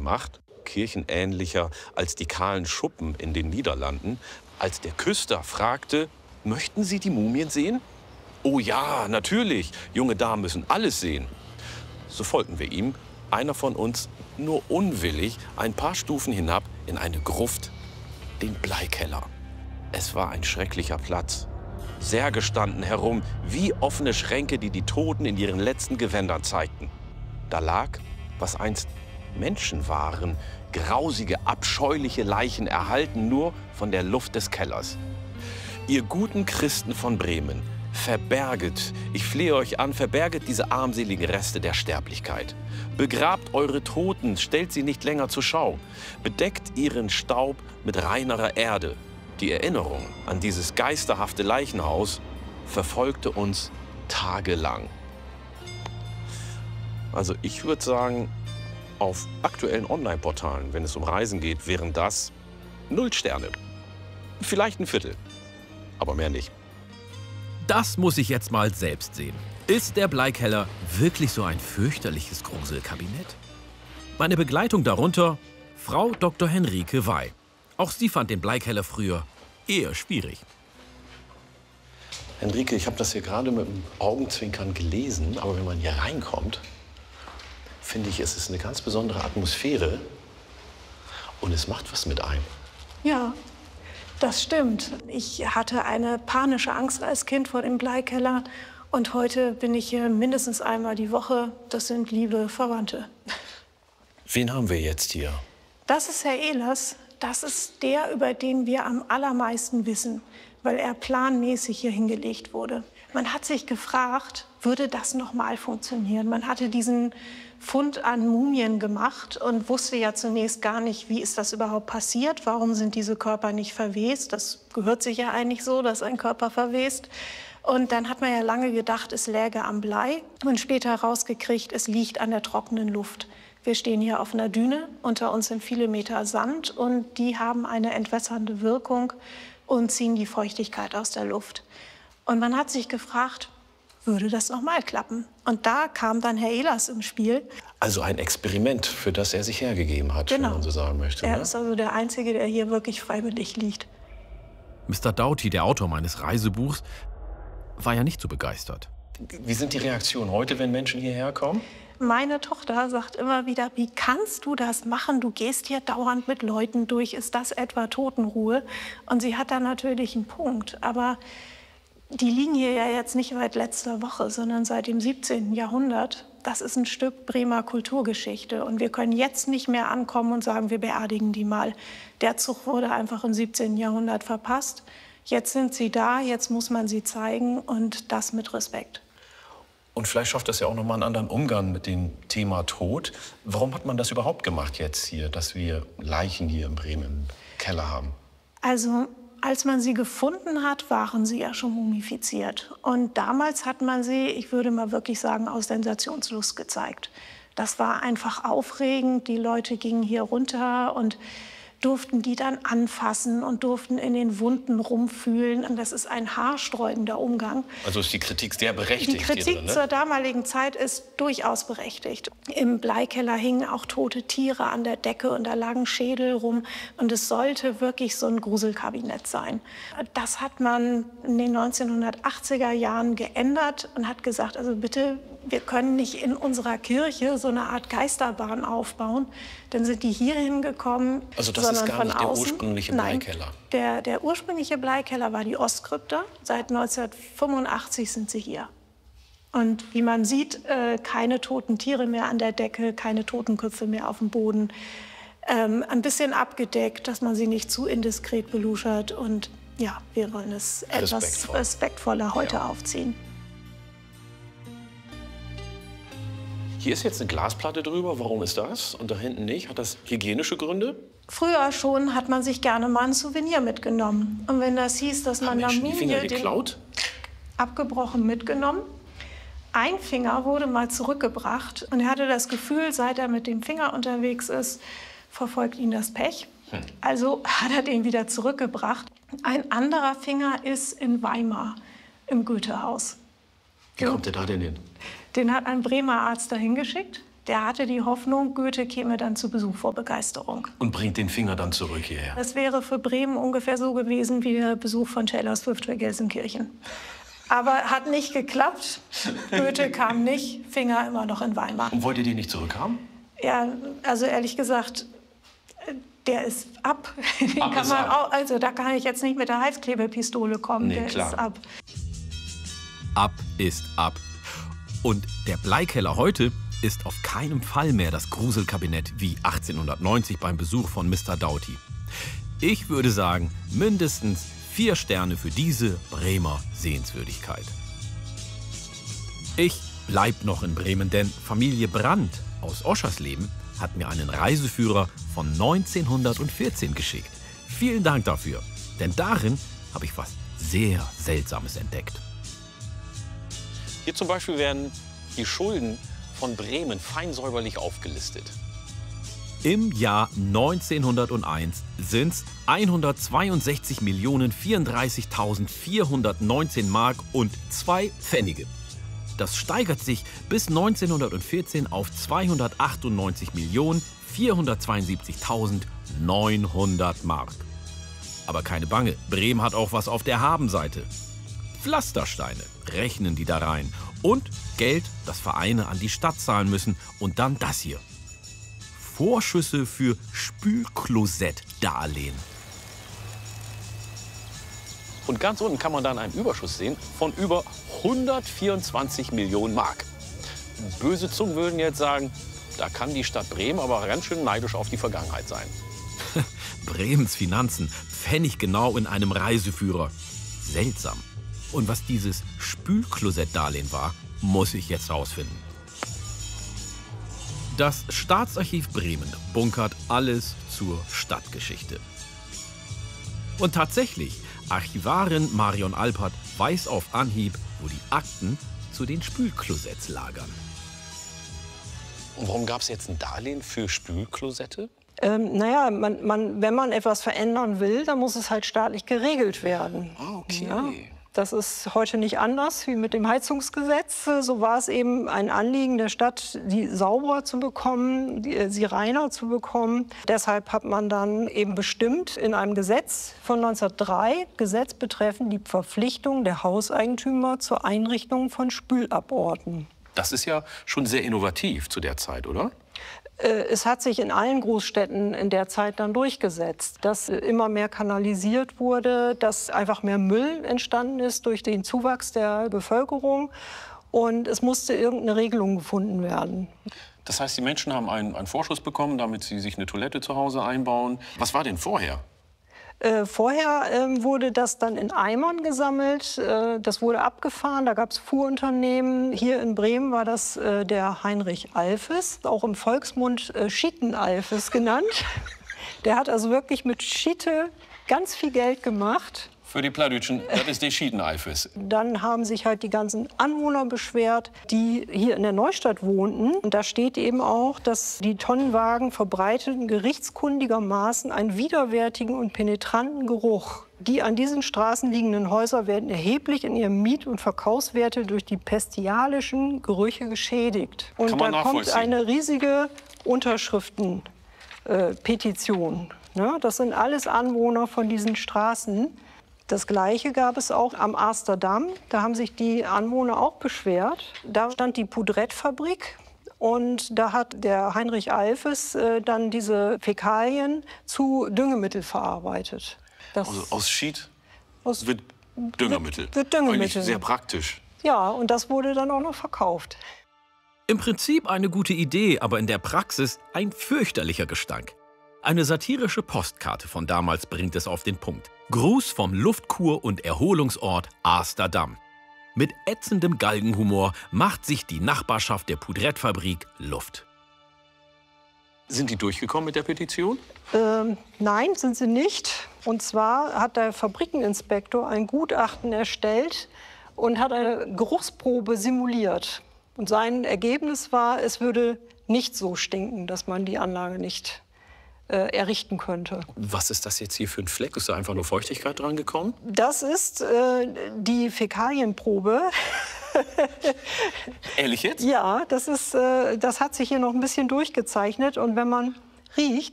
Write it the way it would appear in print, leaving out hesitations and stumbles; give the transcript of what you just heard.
gemacht, kirchenähnlicher als die kahlen Schuppen in den Niederlanden, als der Küster fragte, möchten Sie die Mumien sehen? Oh ja, natürlich, junge Damen müssen alles sehen. So folgten wir ihm, einer von uns nur unwillig, ein paar Stufen hinab in eine Gruft, den Bleikeller. Es war ein schrecklicher Platz. Särge standen herum, wie offene Schränke, die die Toten in ihren letzten Gewändern zeigten. Da lag, was einst Menschen waren, grausige, abscheuliche Leichen erhalten nur von der Luft des Kellers. Ihr guten Christen von Bremen, verberget, ich flehe euch an, verberget diese armseligen Reste der Sterblichkeit. Begrabt eure Toten, stellt sie nicht länger zur Schau. Bedeckt ihren Staub mit reinerer Erde. Die Erinnerung an dieses geisterhafte Leichenhaus verfolgte uns tagelang. Also ich würde sagen, auf aktuellen Online-Portalen, wenn es um Reisen geht, wären das 0 Sterne. Vielleicht ein Viertel, aber mehr nicht. Das muss ich jetzt mal selbst sehen. Ist der Bleikeller wirklich so ein fürchterliches Gruselkabinett? Meine Begleitung darunter, Frau Dr. Henrike Wey. Auch sie fand den Bleikeller früher eher schwierig. Henrike, ich habe das hier gerade mit dem Augenzwinkern gelesen, aber wenn man hier reinkommt, finde ich, es ist eine ganz besondere Atmosphäre und es macht was mit einem. Ja, das stimmt. Ich hatte eine panische Angst als Kind vor dem Bleikeller und heute bin ich hier mindestens einmal die Woche. Das sind liebe Verwandte. Wen haben wir jetzt hier? Das ist Herr Ehlers. Das ist der, über den wir am allermeisten wissen, weil er planmäßig hier hingelegt wurde. Man hat sich gefragt, würde das noch mal funktionieren? Man hatte diesen Fund an Mumien gemacht und wusste ja zunächst gar nicht, wie ist das überhaupt passiert? Warum sind diese Körper nicht verwest? Das gehört sich ja eigentlich so, dass ein Körper verwest. Und dann hat man ja lange gedacht, es läge am Blei und später herausgekriegt, es liegt an der trockenen Luft. Wir stehen hier auf einer Düne, unter uns sind viele Meter Sand und die haben eine entwässernde Wirkung und ziehen die Feuchtigkeit aus der Luft. Und man hat sich gefragt, würde das noch mal klappen? Und da kam dann Herr Ehlers im Spiel. Also ein Experiment, für das er sich hergegeben hat, genau, wenn man so sagen möchte. Er Ne? ist also der Einzige, der hier wirklich freiwillig liegt. Mr. Doughty, der Autor meines Reisebuchs, war ja nicht so begeistert. Wie sind die Reaktionen heute, wenn Menschen hierher kommen? Meine Tochter sagt immer wieder, wie kannst du das machen? Du gehst hier dauernd mit Leuten durch. Ist das etwa Totenruhe? Und sie hat da natürlich einen Punkt. Aber die liegen hier ja jetzt nicht seit letzter Woche, sondern seit dem 17. Jahrhundert. Das ist ein Stück Bremer Kulturgeschichte. Und wir können jetzt nicht mehr ankommen und sagen, wir beerdigen die mal. Der Zug wurde einfach im 17. Jahrhundert verpasst. Jetzt sind sie da, jetzt muss man sie zeigen und das mit Respekt. Und vielleicht schafft das ja auch noch mal einen anderen Umgang mit dem Thema Tod. Warum hat man das überhaupt gemacht jetzt hier, dass wir Leichen hier in Bremen im Keller haben? Also, als man sie gefunden hat, waren sie ja schon mumifiziert. Und damals hat man sie, ich würde mal wirklich sagen, aus Sensationslust gezeigt. Das war einfach aufregend. Die Leute gingen hier runter und durften die dann anfassen und durften in den Wunden rumfühlen. Und das ist ein haarsträubender Umgang. Also ist die Kritik sehr berechtigt. Die Kritik hier drin, ne? zur damaligen Zeit ist durchaus berechtigt. Im Bleikeller hingen auch tote Tiere an der Decke und da lagen Schädel rum. Und es sollte wirklich so ein Gruselkabinett sein. Das hat man in den 1980er Jahren geändert und hat gesagt, also bitte, wir können nicht in unserer Kirche so eine Art Geisterbahn aufbauen. Dann sind die hier hingekommen, also das ist gar nicht der ursprüngliche Bleikeller? Nein, der ursprüngliche Bleikeller war die Ostkrypta. Seit 1985 sind sie hier. Und wie man sieht, keine toten Tiere mehr an der Decke, keine Totenköpfe mehr auf dem Boden. Ein bisschen abgedeckt, dass man sie nicht zu indiskret beluschert. Und ja, wir wollen es etwas respektvoller heute aufziehen. Hier ist jetzt eine Glasplatte drüber. Warum ist das? Und da hinten nicht? Hat das hygienische Gründe? Früher schon hat man sich gerne mal ein Souvenir mitgenommen. Und wenn das hieß, dass man Menschen die Finger geklaut? Abgebrochen mitgenommen. Ein Finger wurde mal zurückgebracht. Und er hatte das Gefühl, seit er mit dem Finger unterwegs ist, verfolgt ihn das Pech. Also hat er den wieder zurückgebracht. Ein anderer Finger ist in Weimar im Goethehaus. Wie kommt der da denn hin? Den hat ein Bremer Arzt dahin geschickt. Der hatte die Hoffnung, Goethe käme dann zu Besuch vor Begeisterung. Und bringt den Finger dann zurück hierher. Das wäre für Bremen ungefähr so gewesen wie der Besuch von Taylor Swift bei Gelsenkirchen. Aber hat nicht geklappt. Goethe kam nicht, Finger immer noch in Weimar. Und wollt ihr den nicht zurückhaben? Ja, also ehrlich gesagt, der ist ab. Also da kann ich jetzt nicht mit der Heißklebepistole kommen, Nee, der klar. ist ab. Ab ist ab. Und der Bleikeller heute ist auf keinen Fall mehr das Gruselkabinett wie 1890 beim Besuch von Mr. Doughty. Ich würde sagen, mindestens 4 Sterne für diese Bremer Sehenswürdigkeit. Ich bleib noch in Bremen, denn Familie Brandt aus Oschersleben hat mir einen Reiseführer von 1914 geschickt. Vielen Dank dafür, denn darin habe ich was sehr Seltsames entdeckt. Hier zum Beispiel werden die Schulden von Bremen fein säuberlich aufgelistet. Im Jahr 1901 sind es 162.034.419 Mark und 2 Pfennige. Das steigert sich bis 1914 auf 298.472.900 Mark. Aber keine Bange, Bremen hat auch was auf der Habenseite. Pflastersteine rechnen die da rein. Und Geld, das Vereine an die Stadt zahlen müssen. Und dann das hier. Vorschüsse für Spülklosettdarlehen. Und ganz unten kann man dann einen Überschuss sehen von über 124 Millionen Mark. Böse Zungen würden jetzt sagen, da kann die Stadt Bremen aber ganz schön neidisch auf die Vergangenheit sein. Bremens Finanzen pfenniggenau in einem Reiseführer. Seltsam. Und was dieses Spülklosettdarlehen war, muss ich jetzt rausfinden. Das Staatsarchiv Bremen bunkert alles zur Stadtgeschichte. Und tatsächlich, Archivarin Marion Alpert weiß auf Anhieb, wo die Akten zu den Spülklosetts lagern. Und warum gab es jetzt ein Darlehen für Spülklosette? Naja, wenn man etwas verändern will, dann muss es halt staatlich geregelt werden. Ah, okay. Ja, das ist heute nicht anders wie mit dem Heizungsgesetz. So war es eben ein Anliegen der Stadt, die sauberer zu bekommen, sie reiner zu bekommen. Deshalb hat man dann eben bestimmt in einem Gesetz von 1903, Gesetz betreffend die Verpflichtung der Hauseigentümer zur Einrichtung von Spülaborten. Das ist ja schon sehr innovativ zu der Zeit, oder? Es hat sich in allen Großstädten in der Zeit dann durchgesetzt, dass immer mehr kanalisiert wurde, dass einfach mehr Müll entstanden ist durch den Zuwachs der Bevölkerung. Und es musste irgendeine Regelung gefunden werden. Das heißt, die Menschen haben einen Vorschuss bekommen, damit sie sich eine Toilette zu Hause einbauen. Was war denn vorher? Vorher wurde das dann in Eimern gesammelt, das wurde abgefahren, da gab es Fuhrunternehmen. Hier in Bremen war das der Heinrich Alfes, auch im Volksmund Schitten-Alfes genannt. Der hat also wirklich mit Schiete ganz viel Geld gemacht. Für die Plattdütschen, das ist der Schiedeneifes. Dann haben sich halt die ganzen Anwohner beschwert, die hier in der Neustadt wohnten. Und da steht eben auch, dass die Tonnenwagen verbreiteten gerichtskundigermaßen einen widerwärtigen und penetranten Geruch. Die an diesen Straßen liegenden Häuser werden erheblich in ihrem Miet- und Verkaufswerte durch die pestialischen Gerüche geschädigt. Und Kann man da kommt nachvollziehen. eine riesige Unterschriftenpetition. Ne? Das sind alles Anwohner von diesen Straßen. Das Gleiche gab es auch am Amsterdam. Da haben sich die Anwohner auch beschwert. Da stand die Poudrettefabrik. Und da hat der Heinrich Alfes dann diese Fäkalien zu Düngemittel verarbeitet. Das Also aus Schied aus- wird Düngemittel. wird Düngemittel. Eigentlich sehr praktisch. Ja, und das wurde dann auch noch verkauft. Im Prinzip eine gute Idee, aber in der Praxis ein fürchterlicher Gestank. Eine satirische Postkarte von damals bringt es auf den Punkt. Gruß vom Luftkur- und Erholungsort Amsterdam. Mit ätzendem Galgenhumor macht sich die Nachbarschaft der Poudrettefabrik Luft. Sind die durchgekommen mit der Petition? Nein, sind sie nicht. Und zwar hat der Fabrikeninspektor ein Gutachten erstellt und hat eine Geruchsprobe simuliert. Und sein Ergebnis war, es würde nicht so stinken, dass man die Anlage nicht errichten könnte. Was ist das jetzt hier für ein Fleck? Ist da einfach nur Feuchtigkeit dran gekommen? Das ist die Fäkalienprobe. Ehrlich jetzt? Ja, das hat sich hier noch ein bisschen durchgezeichnet. Und wenn man riecht,